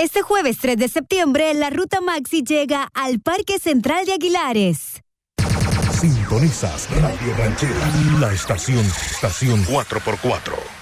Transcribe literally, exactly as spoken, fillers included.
Este jueves tres de septiembre, la Ruta Maxi llega al Parque Central de Aguilares. Sintonizas Radio Ranchera, la estación, estación cuatro por cuatro.